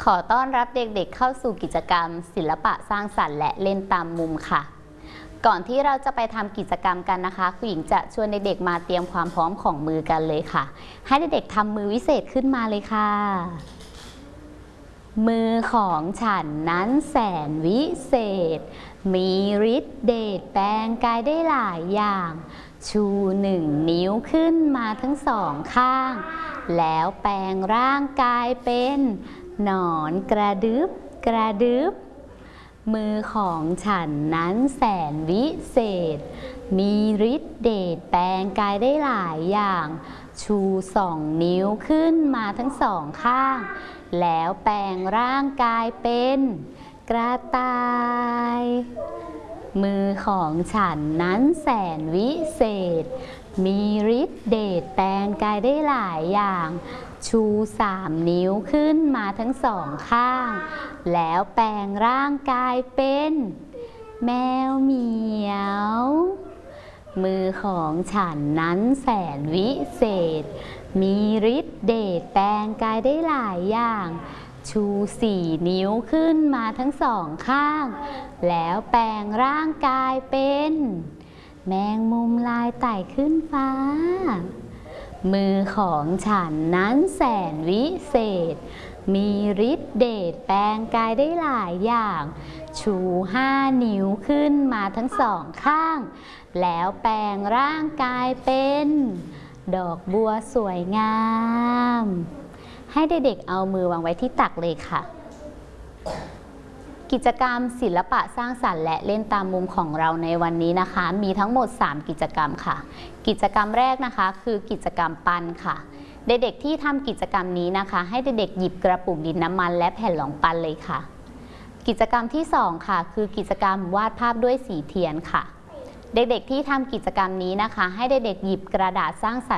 ขอต้อนรับเด็กๆเข้าสู่กิจกรรมศิลปะสร้างสรรค์และเล่นตามมุมค่ะก่อนที่เราจะไปทำกิจกรรมกันนะคะครูหญิงจะชวนเด็กๆมาเตรียมความพร้อมของมือกันเลยค่ะให้เด็กๆทำมือวิเศษขึ้นมาเลยค่ะมือของฉันนั้นแสนวิเศษมีฤทธิ์เดชแปลงกายได้หลายอย่างชู1 นิ้วขึ้นมาทั้ง2 ข้างแล้วแปลงร่างกายเป็นหนอนกระดึบกระดึบมือของฉันนั้นแสนวิเศษมีฤทธิ์เดชแปลงกายได้หลายอย่างชู2 นิ้วขึ้นมาทั้ง2 ข้างแล้วแปลงร่างกายเป็นกระต่ายมือของฉันนั้นแสนวิเศษมีฤทธิ์เดชแปลงกายได้หลายอย่างชู3 นิ้วขึ้นมาทั้ง2 ข้างแล้วแปลงร่างกายเป็นแมวเหมียวมือของฉันนั้นแสนวิเศษมีฤทธิ์เดชแปลงกายได้หลายอย่างชู4 นิ้วขึ้นมาทั้ง2 ข้างแล้วแปลงร่างกายเป็นแมงมุมลายไต่ขึ้นฟ้ามือของฉันนั้นแสนวิเศษมีฤทธิ์เดชแปลงกายได้หลายอย่างชู5 นิ้วขึ้นมาทั้ง2 ข้างแล้วแปลงร่างกายเป็นดอกบัวสวยงามให้เด็กๆเอามือวางไว้ที่ตักเลยค่ะกิจกรรมศิลปะสร้างสรรค์และเล่นตามมุมของเราในวันนี้นะคะมีทั้งหมด3 กิจกรรมค่ะกิจกรรมแรกนะคะคือกิจกรรมปั้นค่ะเด็กๆที่ทำกิจกรรมนี้นะคะให้เด็กๆหยิบกระปุกดินน้ำมันและแผ่นรองปั้นเลยค่ะกิจกรรมที่2ค่ะคือกิจกรรมวาดภาพด้วยสีเทียนค่ะเด็กๆที่ทำกิจกรรมนี้นะคะให้เด็กๆหยิบกระดาษสร้างสรรค์